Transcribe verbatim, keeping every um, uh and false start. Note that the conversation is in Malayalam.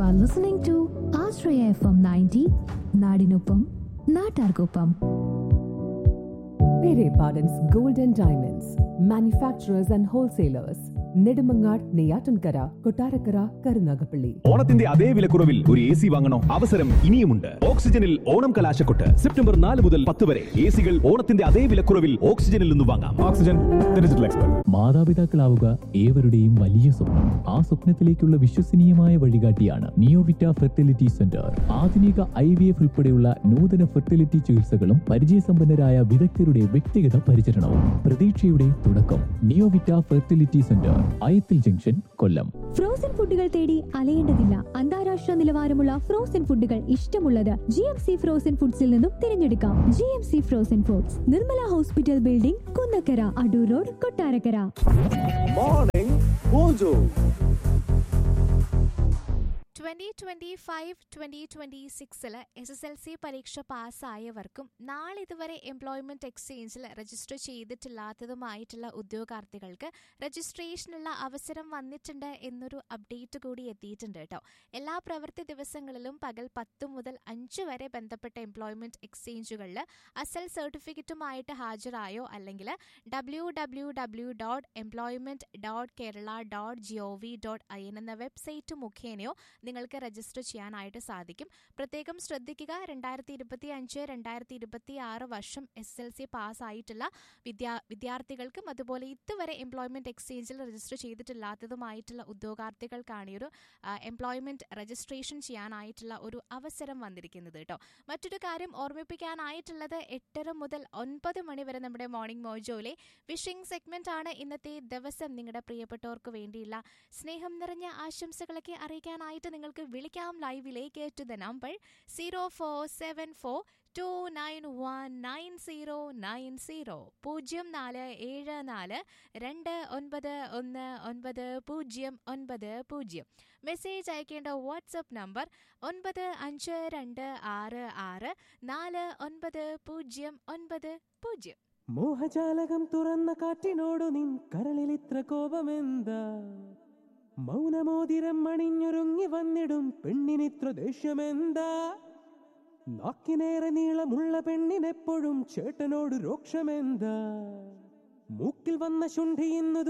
are listening to Ashraya F M ninety, Nadinupam, Natargopam. Pere Pardon's Gold and Diamonds, manufacturers and wholesalers. Nedumangad, Neyyattinkara, Kottarakkara, Karunagappally. ഓണത്തിന്റെ അതേ വിലക്കുറവിൽ ഒരു എ സി വാങ്ങണോ? അവസരം ഇനിയുമുണ്ട്. ഓക്സിജനിൽ ഓണം കലാശക്കൊട്ട് സെപ്റ്റംബർ നാല് മുതൽ പത്ത് വരെ എ സികൾ ഓണത്തിന്റെ അതേ വിലക്കുറവിൽ ഓക്സിജനിൽ നിന്ന് വാങ്ങാം. Oxygen digital expert. മാതാപിതാക്കളാവുക ഏവരുടെയും വലിയ സ്വപ്നം. ആ സ്വപ്നത്തിലേക്കുള്ള വിശ്വസനീയമായ വഴികാട്ടിയാണ് നിയോവിറ്റ ഫെർട്ടിലിറ്റി സെന്റർ. ആധുനിക ഐ വി എഫ് ഉൾപ്പെടെയുള്ള നൂതന ഫെർട്ടിലിറ്റി ചികിത്സകളും പരിചയസമ്പന്നരായ വിദഗ്ധരുടെ വ്യക്തിഗത പരിചരണവും പ്രതീക്ഷയുടെ തുടക്കം. നിയോവിറ്റ ഫെർട്ടിലിറ്റി സെന്റർ, അയത്തിൽ ജംഗ്ഷൻ, കൊല്ലം. ഫ്രോസൺ ഫുഡുകൾ തേടി അലയേണ്ടതില്ല. അന്താരാഷ്ട്ര നിലവാരമുള്ള ഫ്രോസൺ ഫുഡുകൾ ഇഷ്ടമുള്ളത് ജി എം സി ഫ്രോസൺ ഫുഡ്സിൽ നിന്നും തിരഞ്ഞെടുക്കാം. G M C frozen foods, Nirmala hospital building, Kunnakkara, Adoor road, Kottarakkara. Morning mojo. Twenty twenty five twenty twenty സിക്സില് S S L C പരീക്ഷ പാസ്സായവർക്കും നാളിതുവരെ എംപ്ലോയ്മെന്റ് എക്സ്ചേഞ്ചിൽ രജിസ്റ്റർ ചെയ്തിട്ടില്ലാത്തതുമായിട്ടുള്ള ഉദ്യോഗാർത്ഥികൾക്ക് രജിസ്ട്രേഷനുള്ള അവസരം വന്നിട്ടുണ്ട് എന്നൊരു അപ്ഡേറ്റ് കൂടി എത്തിയിട്ടുണ്ട് കേട്ടോ. എല്ലാ പ്രവൃത്തി ദിവസങ്ങളിലും പകൽ പത്ത് മുതൽ അഞ്ച് വരെ ബന്ധപ്പെട്ട എംപ്ലോയ്മെന്റ് എക്സ്ചേഞ്ചുകളിൽ അസൽ സർട്ടിഫിക്കറ്റുമായിട്ട് ഹാജരായോ അല്ലെങ്കിൽ W W W dot employment dot Kerala dot G O V dot I N എന്ന വെബ്സൈറ്റ് മുഖേനയോ നിങ്ങൾക്ക് രജിസ്റ്റർ ചെയ്യാനായിട്ട് സാധിക്കും. പ്രത്യേകം ശ്രദ്ധിക്കുക, രണ്ടായിരത്തി ഇരുപത്തി അഞ്ച് രണ്ടായിരത്തി ഇരുപത്തി ആറ് വർഷം എസ് എൽ സി പാസ്സായിട്ടുള്ള വിദ്യാ വിദ്യാർത്ഥികൾക്കും അതുപോലെ ഇതുവരെ എംപ്ലോയ്മെന്റ് എക്സ്ചേഞ്ചിൽ രജിസ്റ്റർ ചെയ്തിട്ടില്ലാത്തതുമായിട്ടുള്ള ഉദ്യോഗാർത്ഥികൾക്കാണ് ഈ ഒരു എംപ്ലോയ്മെന്റ് രജിസ്ട്രേഷൻ ചെയ്യാനായിട്ടുള്ള ഒരു അവസരം വന്നിരിക്കുന്നത് കേട്ടോ. മറ്റൊരു കാര്യം ഓർമ്മിപ്പിക്കാനായിട്ടുള്ളത്, എട്ടര മുതൽ ഒൻപത് മണി വരെ നമ്മുടെ മോർണിംഗ് മോജോയിലെ വിഷിംഗ് സെഗ്മെന്റ് ആണ്. ഇന്നത്തെ ദിവസം നിങ്ങളുടെ പ്രിയപ്പെട്ടവർക്ക് വേണ്ടിയുള്ള സ്നേഹം നിറഞ്ഞ ആശംസകളൊക്കെ അറിയിക്കാനായിട്ട് നിങ്ങൾക്ക് വിളിക്കാം ലൈവിലേക്ക് to the number zero four seven four to nine one nine zero nine zero പൂജ്യം നാല് ഏഴ് നാല് രണ്ട് ഒൻപത് ഒന്ന് ഒൻപത് പൂജ്യം ഒൻപത് പൂജ്യം. മെസ്സേജ് അയക്കേണ്ട വാട്സപ്പ് നമ്പർ ഒൻപത് അഞ്ച് രണ്ട് ആറ് ആറ് നാല് ഒൻപത് പൂജ്യം ഒൻപത് പൂജ്യം. മോഹജാലകം തുറന്ന കാറ്റിനോടു നിൻ കരളിലിത്ര കോപമെന്താ? മൗനമോതിരം അണിഞ്ഞൊരുങ്ങി വന്നിടും പെണ്ണിനിത്ര ദേഷ്യമെന്താ? നാക്കിനേറെ നീളമുള്ള പെണ്ണിനെപ്പോഴും ചേട്ടനോട് രോക്ഷമെന്താ? മൂക്കിൽ വന്ന ശുണ്ഠി ഇന്നു